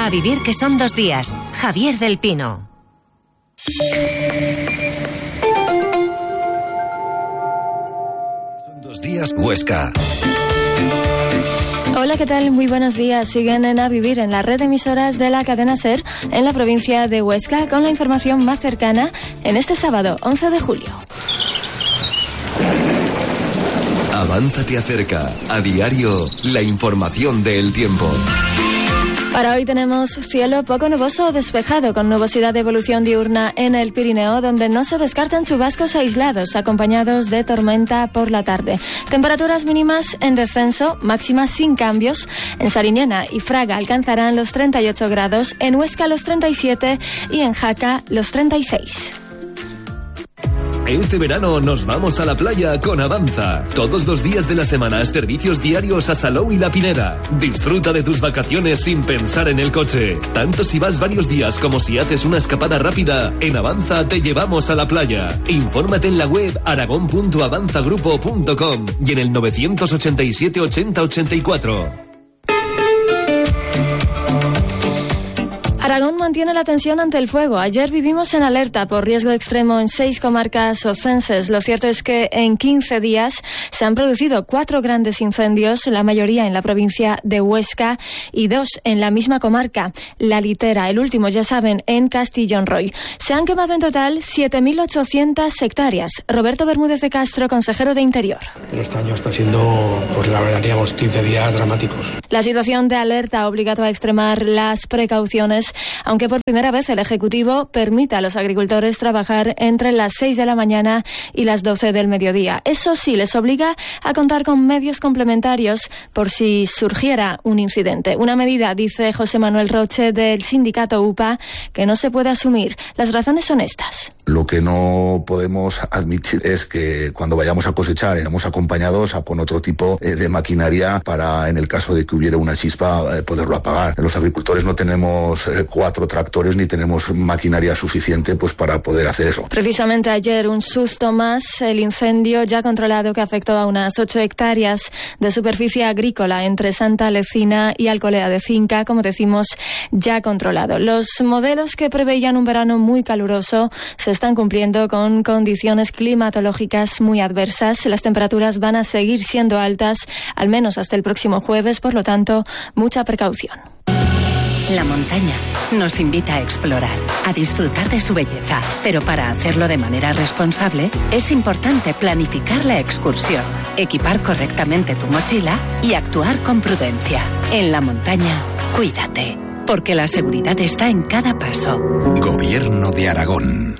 A vivir que son 2 días. Javier del Pino. Son 2 días Huesca. Hola, ¿qué tal? Muy buenos días. Siguen en A Vivir en la red de emisoras de la cadena SER en la provincia de Huesca con la información más cercana en este sábado 11 de julio. Avanza te acerca. A diario, la información del tiempo. Para hoy tenemos cielo poco nuboso o despejado, con nubosidad de evolución diurna en el Pirineo, donde no se descartan chubascos aislados, acompañados de tormenta por la tarde. Temperaturas mínimas en descenso, máximas sin cambios. En Sariñena y Fraga alcanzarán los 38 grados, en Huesca los 37 y en Jaca los 36. Este verano nos vamos a la playa con Avanza. Todos los días de la semana, servicios diarios a Salou y La Pineda. Disfruta de tus vacaciones sin pensar en el coche. Tanto si vas varios días como si haces una escapada rápida, en Avanza te llevamos a la playa. Infórmate en la web aragon.avanzagrupo.com y en el 987 80 84. Aragón mantiene la tensión ante el fuego. Ayer vivimos en alerta por riesgo extremo en 6 comarcas ocenses. Lo cierto es que en 15 días se han producido 4 grandes incendios, la mayoría en la provincia de Huesca y 2 en la misma comarca, La Litera. El último, ya saben, en Castillón Roy. Se han quemado en total 7.800 hectáreas. Roberto Bermúdez de Castro, consejero de Interior. Este año está siendo, pues la verdad, digamos, 15 días dramáticos. La situación de alerta ha obligado a extremar las precauciones, aunque por primera vez el Ejecutivo permite a los agricultores trabajar entre las 6 de la mañana y las 12 del mediodía. Eso sí, les obliga a contar con medios complementarios por si surgiera un incidente. Una medida, dice José Manuel Roche del sindicato UPA, que no se puede asumir. Las razones son estas. Lo que no podemos admitir es que cuando vayamos a cosechar, iremos acompañados con otro tipo de maquinaria para, en el caso de que hubiera una chispa, poderlo apagar. Los agricultores no tenemos 4 tractores ni tenemos maquinaria suficiente pues para poder hacer eso. Precisamente ayer un susto más, el incendio ya controlado que afectó a unas 8 hectáreas de superficie agrícola entre Santa Lecina y Alcolea de Cinca, como decimos, ya controlado. Los modelos que preveían un verano muy caluroso se están cumpliendo con condiciones climatológicas muy adversas. Las temperaturas van a seguir siendo altas, al menos hasta el próximo jueves, por lo tanto, mucha precaución. La montaña nos invita a explorar, a disfrutar de su belleza, pero para hacerlo de manera responsable es importante planificar la excursión, equipar correctamente tu mochila y actuar con prudencia. En la montaña, cuídate, porque la seguridad está en cada paso. Gobierno de Aragón.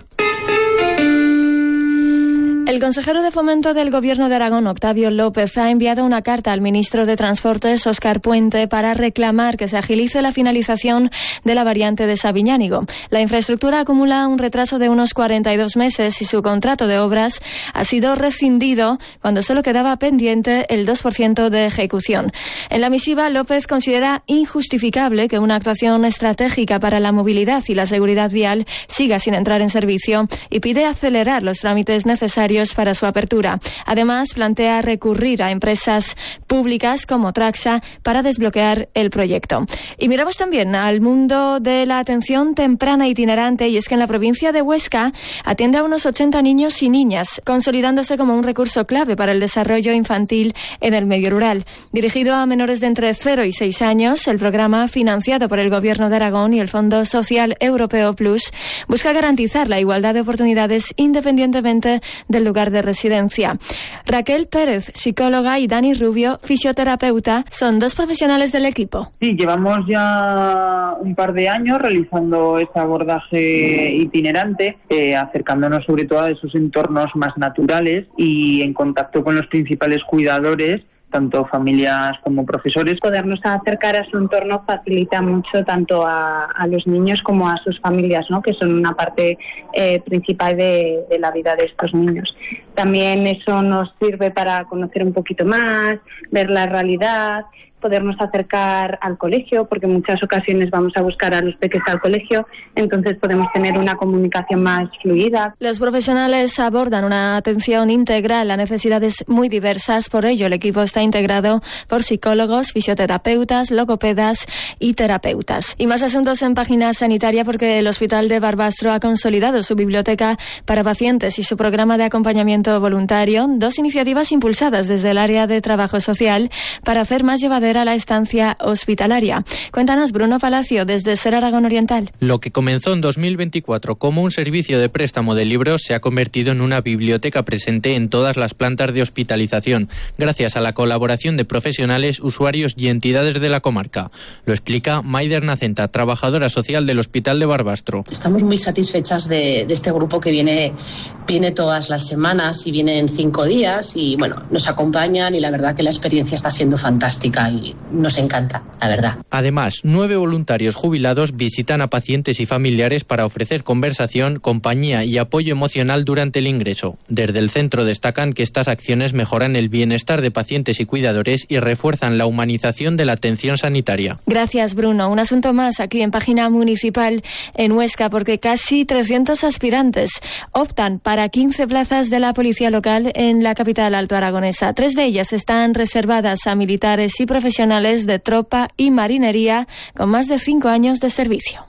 El consejero de Fomento del Gobierno de Aragón, Octavio López, ha enviado una carta al ministro de Transportes, Óscar Puente, para reclamar que se agilice la finalización de la variante de Sabiñánigo. La infraestructura acumula un retraso de unos 42 meses y su contrato de obras ha sido rescindido cuando solo quedaba pendiente el 2% de ejecución. En la misiva, López considera injustificable que una actuación estratégica para la movilidad y la seguridad vial siga sin entrar en servicio y pide acelerar los trámites necesarios para su apertura. Además, plantea recurrir a empresas públicas como Traxa para desbloquear el proyecto. Y miramos también al mundo de la atención temprana itinerante, y es que en la provincia de Huesca atiende a unos 80 niños y niñas, consolidándose como un recurso clave para el desarrollo infantil en el medio rural. Dirigido a menores de entre 0 y 6 años, el programa, financiado por el Gobierno de Aragón y el Fondo Social Europeo Plus, busca garantizar la igualdad de oportunidades independientemente del lugar de residencia. Raquel Pérez, psicóloga, y Dani Rubio, fisioterapeuta, son 2 profesionales del equipo. Sí, llevamos ya un par de años realizando este abordaje itinerante, acercándonos sobre todo a esos entornos más naturales y en contacto con los principales cuidadores, tanto familias como profesores. Podernos acercar a su entorno facilita mucho tanto a los niños como a sus familias, ¿no?, que son una parte principal de la vida de estos niños. También eso nos sirve para conocer un poquito más, ver la realidad podernos acercar al colegio, porque en muchas ocasiones vamos a buscar a los peques al colegio, entonces podemos tener una comunicación más fluida. Los profesionales abordan una atención integral a necesidades muy diversas, por ello el equipo está integrado por psicólogos, fisioterapeutas, logopedas y terapeutas. Y más asuntos en página sanitaria, porque el Hospital de Barbastro ha consolidado su biblioteca para pacientes y su programa de acompañamiento voluntario, dos iniciativas impulsadas desde el área de trabajo social para hacer más llevadera la estancia hospitalaria. Cuéntanos, Bruno Palacio, desde SER Aragón Oriental. Lo que comenzó en 2024 como un servicio de préstamo de libros se ha convertido en una biblioteca presente en todas las plantas de hospitalización, gracias a la colaboración de profesionales, usuarios y entidades de la comarca. Lo explica Maider Nacenta, trabajadora social del Hospital de Barbastro. Estamos muy satisfechas de este grupo que viene todas las semanas y viene en 5 días y bueno, nos acompañan y la verdad que la experiencia está siendo fantástica y nos encanta, la verdad. Además, 9 voluntarios jubilados visitan a pacientes y familiares para ofrecer conversación, compañía y apoyo emocional durante el ingreso. Desde el centro destacan que estas acciones mejoran el bienestar de pacientes y cuidadores y refuerzan la humanización de la atención sanitaria. Gracias, Bruno. Un asunto más aquí en página municipal en Huesca, porque casi 300 aspirantes optan para 15 plazas de la policía local en la capital altoaragonesa. 3 de ellas están reservadas a militares y profesionales de tropa y marinería con más de 5 años de servicio.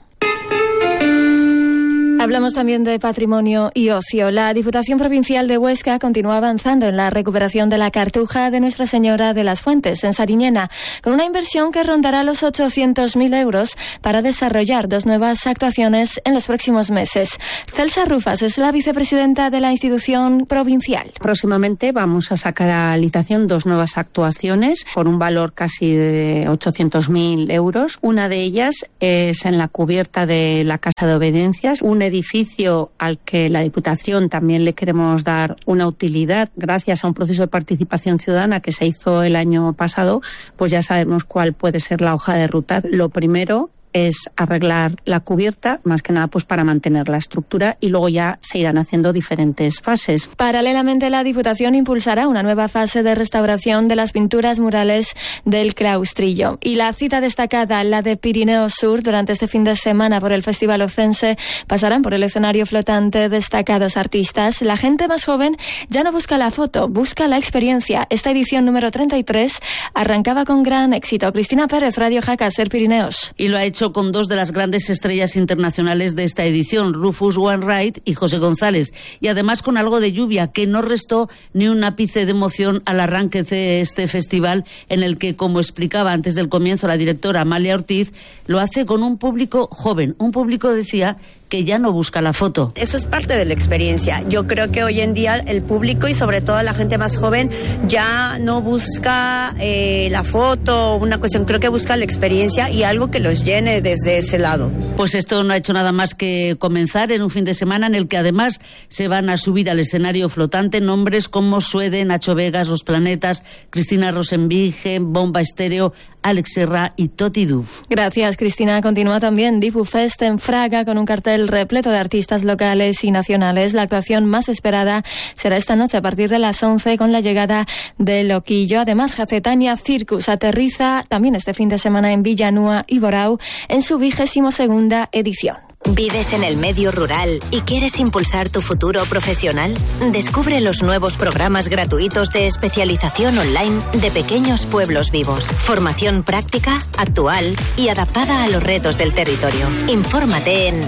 Hablamos también de patrimonio y ocio. La Diputación Provincial de Huesca continúa avanzando en la recuperación de la Cartuja de Nuestra Señora de las Fuentes, en Sariñena, con una inversión que rondará los 800.000 euros para desarrollar 2 nuevas actuaciones en los próximos meses. Celsa Rufas es la vicepresidenta de la institución provincial. Próximamente vamos a sacar a licitación 2 nuevas actuaciones por un valor casi de 800.000 euros. Una de ellas es en la cubierta de la Casa de Obediencias, un edificio al que la Diputación también le queremos dar una utilidad gracias a un proceso de participación ciudadana que se hizo el año pasado. Pues ya sabemos cuál puede ser la hoja de ruta. Lo primero es arreglar la cubierta, más que nada pues para mantener la estructura, y luego ya se irán haciendo diferentes fases. Paralelamente, la Diputación impulsará una nueva fase de restauración de las pinturas murales del claustrillo. Y la cita destacada, la de Pirineo Sur, durante este fin de semana por el Festival Ocense, pasarán por el escenario flotante destacados artistas. La gente más joven ya no busca la foto, busca la experiencia. Esta edición número 33 arrancaba con gran éxito. Cristina Pérez, Radio Jaca, SER Pirineos. Y lo ha hecho con 2 de las grandes estrellas internacionales de esta edición, Rufus Wainwright y José González, y además con algo de lluvia que no restó ni un ápice de emoción al arranque de este festival, en el que, como explicaba antes del comienzo la directora Amalia Ortiz, lo hace con un público joven, un público, decía, que ya no busca la foto. Eso es parte de la experiencia. Yo creo que hoy en día el público y sobre todo la gente más joven ya no busca la foto, una cuestión, creo que busca la experiencia y algo que los llene desde ese lado. Pues esto no ha hecho nada más que comenzar en un fin de semana en el que además se van a subir al escenario flotante nombres como Suede, Nacho Vegas, Los Planetas, Cristina Rosenvinge, Bomba Estéreo, Alex Serra y Toti Du. Gracias, Cristina. Continúa también Difu Fest en Fraga con un cartel repleto de artistas locales y nacionales. La actuación más esperada será esta noche a partir de las 11 con la llegada de Loquillo. Además, Jacetania Circus aterriza también este fin de semana en Villanúa y Borau en su 22ª edición. ¿Vives en el medio rural y quieres impulsar tu futuro profesional? Descubre los nuevos programas gratuitos de especialización online de Pequeños Pueblos Vivos. Formación práctica, actual y adaptada a los retos del territorio. Infórmate en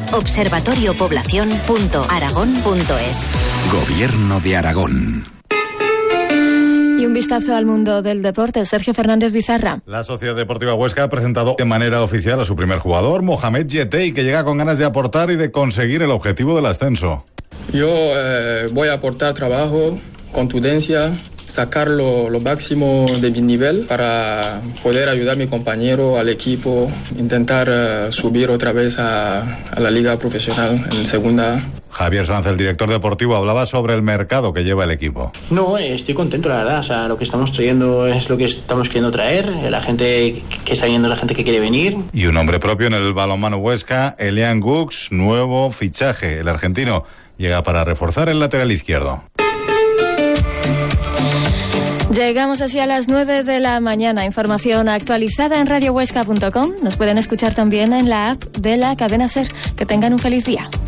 observatoriopoblacion.aragón.es. Gobierno de Aragón. Y un vistazo al mundo del deporte. Sergio Fernández Bizarra. La Sociedad Deportiva Huesca ha presentado de manera oficial a su primer jugador, Mohamed Yettei, que llega con ganas de aportar y de conseguir el objetivo del ascenso. Yo voy a aportar trabajo, contundencia, sacar lo máximo de mi nivel para poder ayudar a mi compañero, al equipo, intentar subir otra vez a la liga profesional en segunda. Javier Sanz, el director deportivo, hablaba sobre el mercado que lleva el equipo. No, estoy contento, la verdad. O sea, lo que estamos trayendo es lo que estamos queriendo traer. La gente que está viniendo, la gente que quiere venir. Y un hombre propio en el balonmano Huesca, Elian Gux, nuevo fichaje. El argentino llega para reforzar el lateral izquierdo. Llegamos así a las 9 de la mañana. Información actualizada en radiohuesca.com. Nos pueden escuchar también en la app de la cadena SER. Que tengan un feliz día.